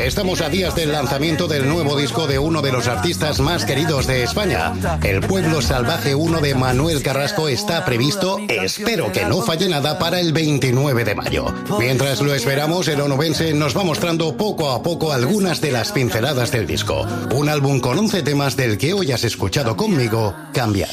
Estamos a días del lanzamiento del nuevo disco de uno de los artistas más queridos de España. El Pueblo Salvaje 1 de Manuel Carrasco está previsto, espero que no falle nada, para el 29 de mayo. Mientras lo esperamos, el onubense nos va mostrando poco a poco algunas de las pinceladas del disco. Un álbum con 11 temas del que hoy has escuchado conmigo, Cambiar.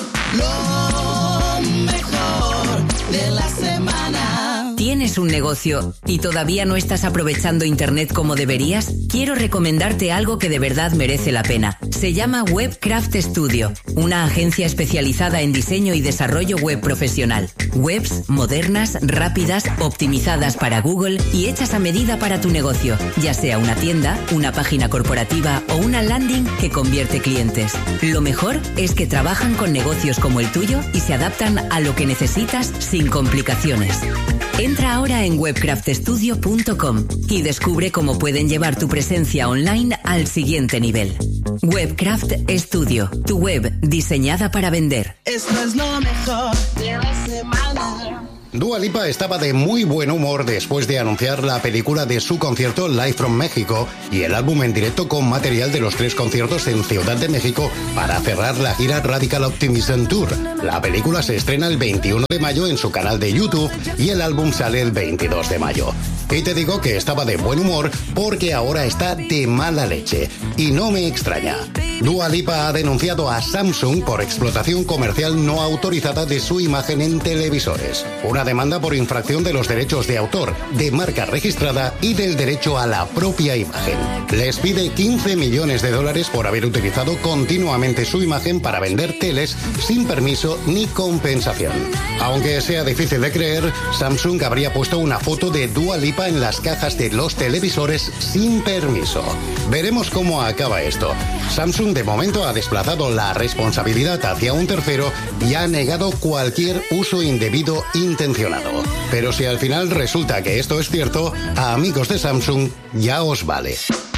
Lo mejor de la semana. ¿Tienes un negocio y todavía no estás aprovechando Internet como deberías? Quiero recomendarte algo que de verdad merece la pena. Se llama Webcraft Studio, una agencia especializada en diseño y desarrollo web profesional. Webs modernas, rápidas, optimizadas para Google y hechas a medida para tu negocio, ya sea una tienda, una página corporativa o una landing que convierte clientes. Lo mejor es que trabajan con negocios como el tuyo y se adaptan a lo que necesitas sin complicaciones. Entra ahora en webcraftstudio.com y descubre cómo pueden llevar tu presencia online al siguiente nivel. Webcraft Studio, tu web diseñada para vender. Esto es lo mejor de la semana. Dua Lipa estaba de muy buen humor después de anunciar la película de su concierto Live from México y el álbum en directo con material de los 3 conciertos en Ciudad de México para cerrar la gira Radical Optimism Tour. La película se estrena el 21 de mayo en su canal de YouTube y el álbum sale el 22 de mayo. Y te digo que estaba de buen humor porque ahora está de mala leche. Y no me extraña. Dua Lipa ha denunciado a Samsung por explotación comercial no autorizada de su imagen en televisores. Una demanda por infracción de los derechos de autor, de marca registrada y del derecho a la propia imagen. Les pide $15 millones por haber utilizado continuamente su imagen para vender teles sin permiso ni compensación. Aunque sea difícil de creer, Samsung habría puesto una foto de Dua Lipa en las cajas de los televisores sin permiso. Veremos cómo acaba esto. Samsung de momento ha desplazado la responsabilidad hacia un tercero y ha negado cualquier uso indebido intencionado. Pero si al final resulta que esto es cierto, a amigos de Samsung ya os vale.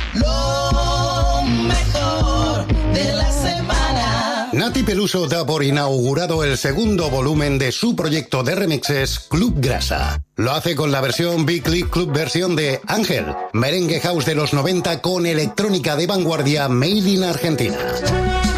Lo mejor de la semana. Nati Peluso da por inaugurado el segundo volumen de su proyecto de remixes Club Grasa. Lo hace con la versión Big League Club versión de Ángel, merengue house de los 90 con electrónica de vanguardia made in Argentina.